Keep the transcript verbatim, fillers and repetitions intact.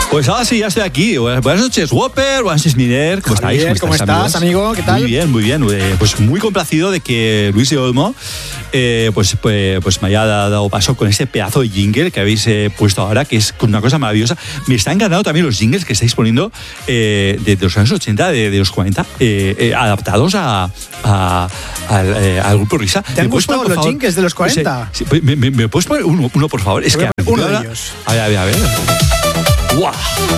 Pues ahora sí, ya estoy aquí. Buenas noches, Whopper. Buenas noches, Miner. ¿Cómo estáis? Javier, ¿Cómo estás, amigos? amigo? ¿Qué tal? Muy bien, muy bien. Eh, pues muy complacido de que Luis de Olmo eh, pues, pues, pues me haya dado paso con ese pedazo de jingle que habéis eh, puesto ahora, que es una cosa maravillosa. Me están encantando también los jingles que estáis poniendo eh, de, de los años ochenta, de, de los cuarenta, eh, eh, adaptados a, a, al, eh, al grupo Risa. ¿Te han gustado los jingles de los cuarenta? Sí, sí, ¿me, me, ¿Me puedes poner uno, uno por favor? Es que uno de ellos. A ver, a ver, a ver. ¡Guau!